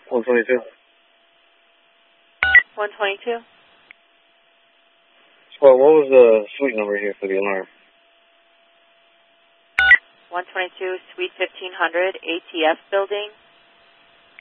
122. 122. Well, what was the suite number here for the alarm? 122, Suite 1500, ATF building.